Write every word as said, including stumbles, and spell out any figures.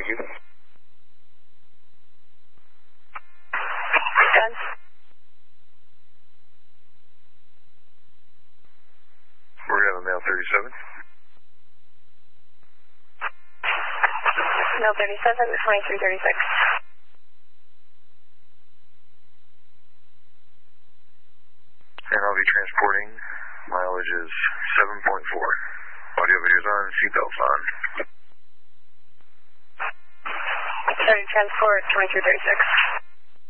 Thank you. Done. We're going to mail thirty-seven. Mail thirty-seven, twenty-three thirty-six. And I'll be transporting. Mileage is seven point four. Audio videos on, seatbelts on. Starting transport, twenty-three thirty-six.